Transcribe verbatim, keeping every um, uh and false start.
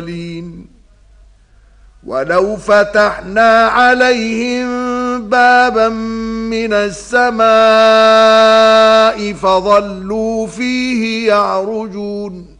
ولو فتحنا عليهم بابا من السماء فظلوا فيه يعرجون